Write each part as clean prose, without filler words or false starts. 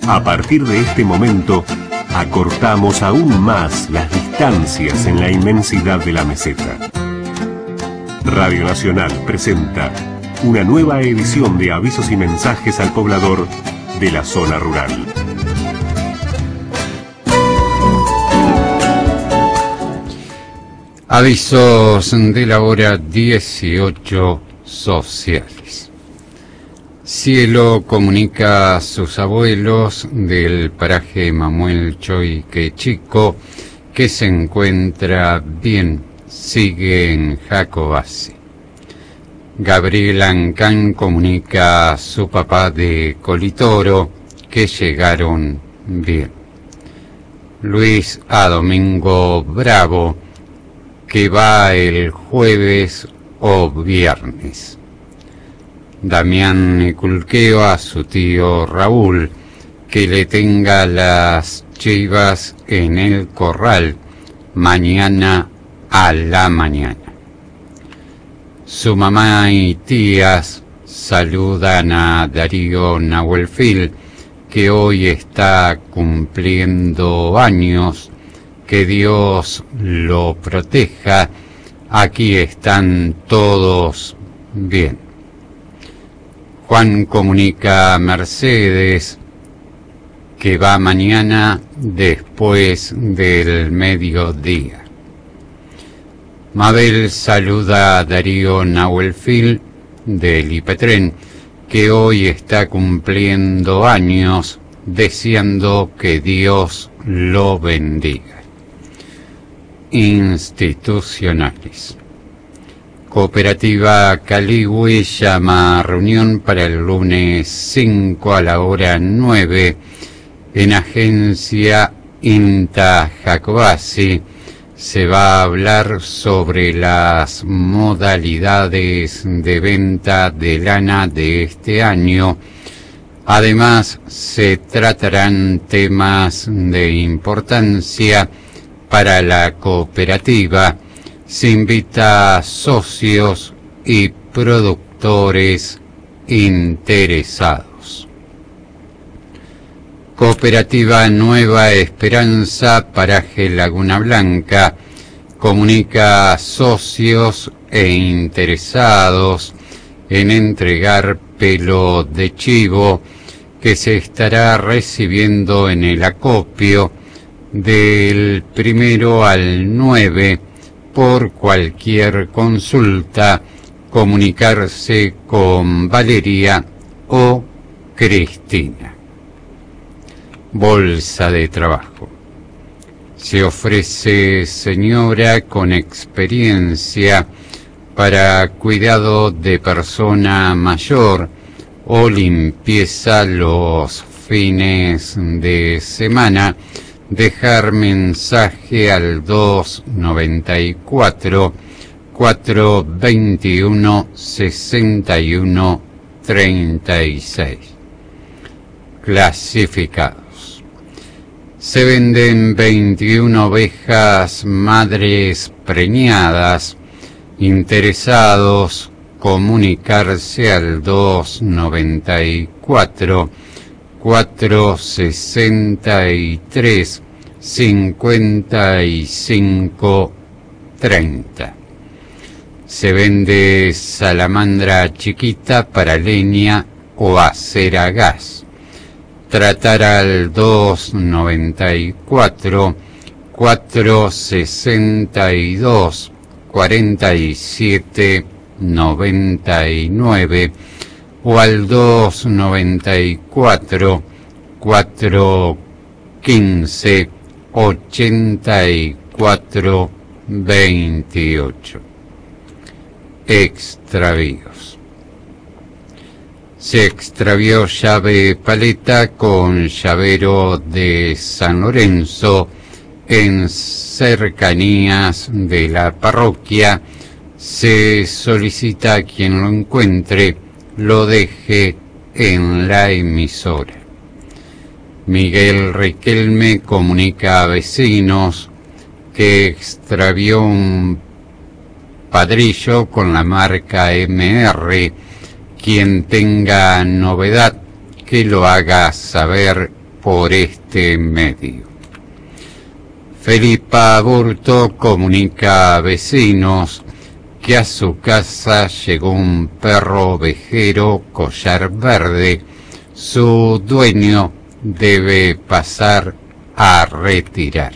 A partir de este momento, acortamos aún más las distancias en la inmensidad de la meseta. Radio Nacional presenta una nueva edición de avisos y mensajes al poblador de la zona rural. Avisos de la hora 18 sociales. Cielo comunica a sus abuelos del paraje Mamuel Choiquechico que se encuentra bien, sigue en Jacobasi. Gabriel Ancán comunica a su papá de Colitoro que llegaron bien. Luis a Domingo Bravo que va el jueves o viernes. Damián Culqueo a su tío Raúl que le tenga las chivas en el corral mañana a la mañana. Su mamá y tías saludan a Darío Nahuelfil que hoy está cumpliendo años. Que Dios lo proteja. Aquí están todos bien. Juan comunica a Mercedes que va mañana después del mediodía. Mabel saluda a Darío Nahuelfil del Ipetren que hoy está cumpliendo años, deseando que Dios lo bendiga. Institucionales. Cooperativa Caligüe llama a reunión para el lunes 5 a la hora 9 en agencia INTA Jacobasi. Se va a hablar sobre las modalidades de venta de lana de este año. Además, se tratarán temas de importancia para la cooperativa. Se invita a socios y productores interesados. Cooperativa Nueva Esperanza, paraje Laguna Blanca, comunica a socios e interesados en entregar pelo de chivo que se estará recibiendo en el acopio del 1 al 9, por cualquier consulta, comunicarse con Valeria o Cristina. Bolsa de trabajo. Se ofrece señora con experiencia para cuidado de persona mayor o limpieza los fines de semana. Dejar mensaje al 294 421 61 36. Clasificados. Se venden 21 ovejas madres preñadas. Interesados, comunicarse al 294 463 55 30. Se vende salamandra chiquita para leña o hacer a gas. Tratar al 294 462 47 99 o al 294 415 84 28. Extravíos. Se extravió llave paleta con llavero de San Lorenzo en cercanías de la parroquia. Se solicita a quien lo encuentre lo deje en la emisora. Miguel Riquelme comunica a vecinos que extravió un padrillo con la marca MR. Quien tenga novedad que lo haga saber por este medio. Felipa Burto comunica a vecinos que a su casa llegó un perro ovejero collar verde. Su dueño debe pasar a retirar.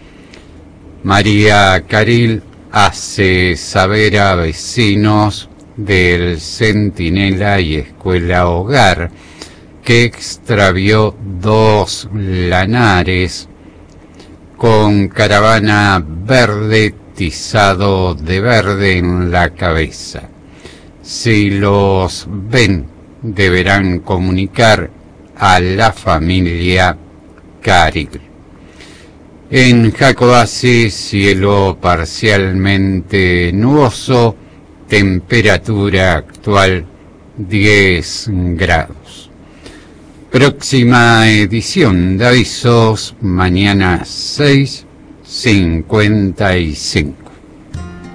María Caril hace saber a vecinos del Centinela y Escuela Hogar que extravió 2 lanares con caravana verde tizado de verde en la cabeza. Si los ven, deberán comunicar a la familia Caril. En Jacobasi, cielo parcialmente nuboso, temperatura actual 10 grados. Próxima edición de avisos, mañana 6:55.